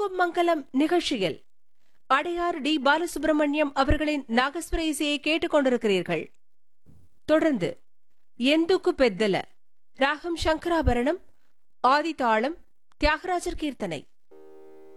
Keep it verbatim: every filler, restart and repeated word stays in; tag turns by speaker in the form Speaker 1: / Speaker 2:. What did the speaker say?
Speaker 1: பொங்கும் மங்கலம் நிகழ்ச்சியில் அடையார் டி பாலசுப்ரமணியம் அவர்களின் நாகஸ்வர இசையை கேட்டுக் கொண்டிருக்கிறீர்கள். தொடர்ந்து எந்துக்கு பெத்தல ராகம் சங்கராபரணம், ஆதிதாளம், தியாகராஜர் கீர்த்தனை.